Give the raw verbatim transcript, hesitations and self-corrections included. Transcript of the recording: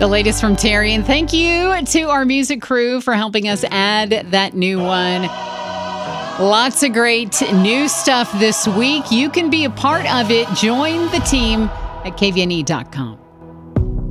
The latest from Terry, and thank you to our music crew for helping us add that new one. Lots of great new stuff this week. You can be a part of it. Join the team at K V N E dot com.